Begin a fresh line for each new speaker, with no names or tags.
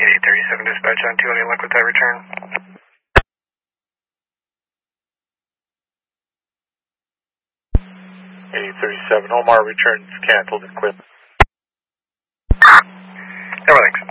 8837 dispatch on 2 any luck with that return?
8837, Omar returns canceled and quit.
Everything's.